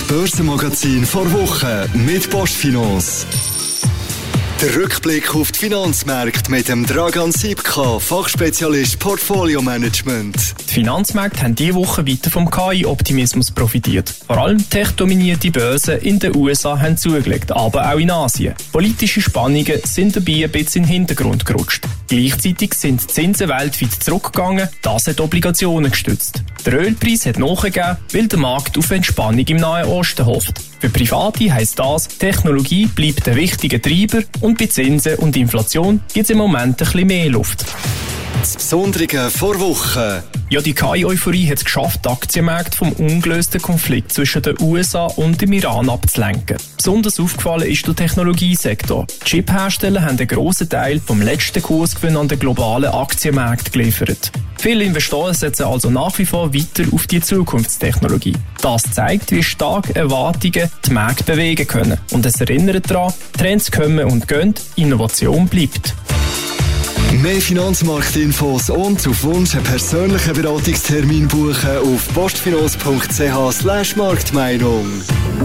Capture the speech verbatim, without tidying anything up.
Börsenmagazin vor Wochen mit Postfinance. Der Rückblick auf die Finanzmärkte mit dem Dragan Sipka, Fachspezialist Portfolio Management. Die Finanzmärkte haben diese Woche weiter vom K I-Optimismus profitiert. Vor allem tech-dominierte Börsen in den U S A haben zugelegt, aber auch in Asien. Politische Spannungen sind dabei ein bisschen in den Hintergrund gerutscht. Gleichzeitig sind die Zinsen weltweit zurückgegangen, das hat Obligationen gestützt. Der Ölpreis hat nachgegeben, weil der Markt auf Entspannung im Nahen Osten hofft. Für Private heisst das, Technologie bleibt ein wichtiger Treiber und bei Zinsen und Inflation gibt es im Moment ein bisschen mehr Luft. Das Besondere vor Wochen. Ja, die K I-Euphorie hat es geschafft, die Aktienmärkte vom ungelösten Konflikt zwischen den U S A und dem Iran abzulenken. Besonders aufgefallen ist der Technologiesektor. Die Chip-Hersteller haben einen grossen Teil vom letzten Kursgewinn an den globalen Aktienmärkten geliefert. Viele Investoren setzen also nach wie vor weiter auf die Zukunftstechnologie. Das zeigt, wie stark Erwartungen die Märkte bewegen können. Und es erinnert daran, Trends kommen und gehen, Innovation bleibt. Mehr Finanzmarktinfos und auf Wunsch einen persönlichen Beratungstermin buchen auf postfinance punkt c h slash Marktmeinung.